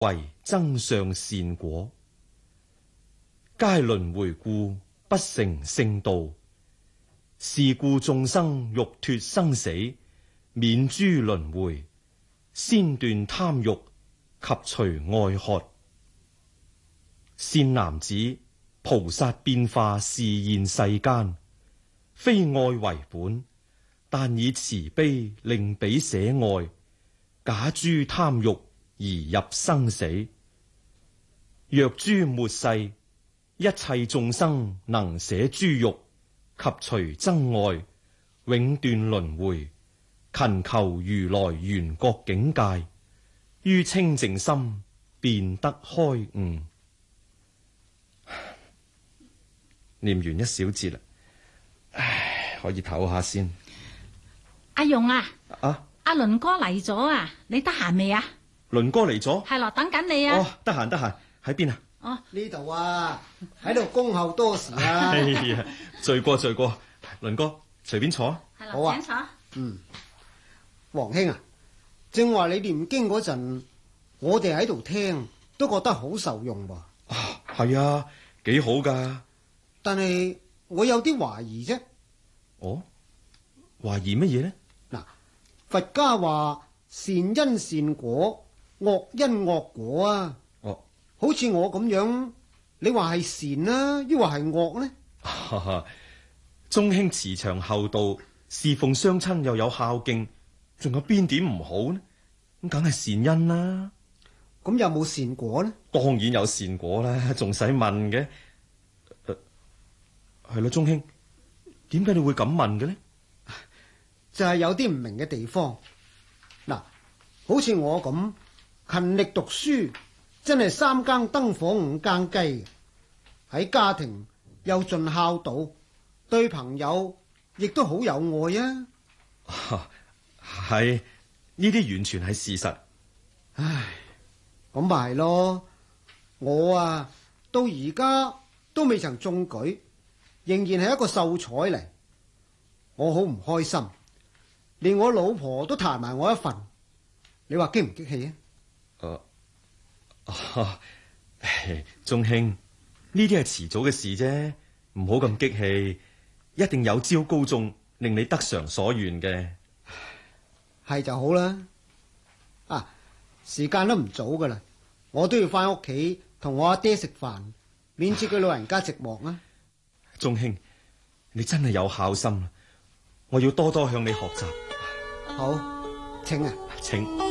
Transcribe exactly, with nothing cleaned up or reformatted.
為增上善果。皆輪迴故，不成聖道。是故眾生欲脱生死，免諸輪迴，先斷貪欲，及除愛渴。善男子，菩薩變化示現世間，非愛為本，但以慈悲令彼捨愛，假諸貪欲而入生死。若諸末世，一切眾生能捨諸欲，及除憎愛，永斷輪迴，勤求如來緣覺境界，於清淨心便得開悟。念完一小節啦，唉，可以唞下先。 阿用啊， 啊， 阿倫哥嚟咗啊，你得閒未啊？ 倫哥嚟咗？ 係咯，等緊你啊。 哦，得閒得閒，喺邊啊？ 哦， 呢度啊，喺度恭候多時啊。 哎呀，罪過罪過，倫哥隨便坐。 係啦， 好啊， 請坐。 嗯，黃兄啊，正話你念經嗰陣，我哋喺度聽，都覺得好受用噃。 啊，係啊，幾好噶。 但係我有啲懷疑啫。 哦，懷疑乜嘢呢？ 嗱，佛家話善因善果，惡因惡果啊。 哦， 好似我咁樣，你話係善啦，抑或係惡呢？ 哈哈，中興慈祥厚道，侍奉雙親又有孝敬，仲有邊點唔好呢？咁梗係善因啦。 咁有冇善果呢？ 當然有善果啦，仲使問嘅？係咯，中興，點解你會咁問嘅呢？ 就係有啲唔明嘅地方。嗱，好似我咁勤力讀書，真係三更燈火五更雞，喺家庭又盡孝道，對朋友亦都好有愛啊。 係，呢啲完全係事實。 唉，咁咪係咯。我啊，到而家都未曾中舉，仍然係一個秀才嚟，我好唔開心，連我老婆都彈埋我一份，你話激唔激氣啊？ 誒、啊，中興，呢啲係遲早嘅事啫，唔好咁激氣，一定有招高中令你得償所願嘅。 係就好啦。啊，時間都唔早噶啦，我都要翻屋企同我阿爹食飯，免至佢老人家寂寞啊。 中興，你真係有孝心，我要多多向你學習。 好，請啊， 請。